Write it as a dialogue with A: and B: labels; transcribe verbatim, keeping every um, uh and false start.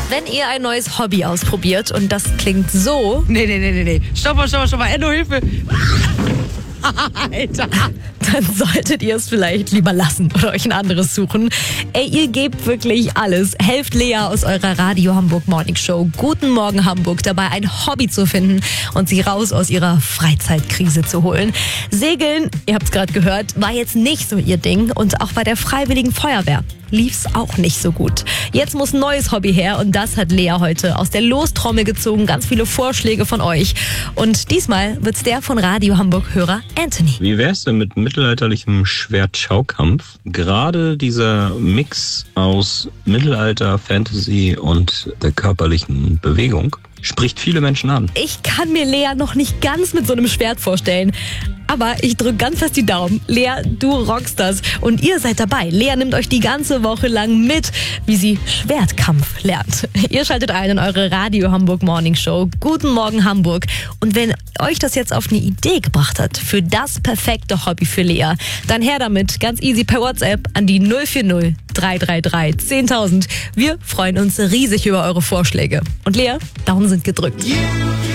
A: Wenn ihr ein neues Hobby ausprobiert und das klingt so...
B: Nee, nee, nee, nee, nee. Stopp mal, stopp mal, stopp mal. Enno, Hilfe. Alter.
A: Dann solltet ihr es vielleicht lieber lassen oder euch ein anderes suchen. Ey, ihr gebt wirklich alles. Helft Lea aus eurer Radio Hamburg Morning Show Guten Morgen Hamburg dabei, ein Hobby zu finden und sie raus aus ihrer Freizeitkrise zu holen. Segeln, ihr habt es gerade gehört, war jetzt nicht so ihr Ding und auch bei der Freiwilligen Feuerwehr lief's auch nicht so gut. Jetzt muss ein neues Hobby her und das hat Lea heute aus der Lostrommel gezogen. Ganz viele Vorschläge von euch. Und diesmal wird's der von Radio Hamburg-Hörer Anthony.
C: Wie wär's denn mit mittelalterlichem Schwertschaukampf? Gerade dieser Mix aus Mittelalter, Fantasy und der körperlichen Bewegung spricht viele Menschen an.
A: Ich kann mir Lea noch nicht ganz mit so einem Schwert vorstellen. Aber ich drücke ganz fest die Daumen. Lea, du rockst das. Und ihr seid dabei. Lea nimmt euch die ganze Woche lang mit, wie sie Schwertkampf lernt. Ihr schaltet ein in eure Radio Hamburg Morning Show. Guten Morgen Hamburg. Und wenn euch das jetzt auf eine Idee gebracht hat für das perfekte Hobby für Lea, dann her damit. Ganz easy per WhatsApp an die null vier null drei drei drei zehntausend. Wir freuen uns riesig über eure Vorschläge. Und Lea, Daumen sind gedrückt.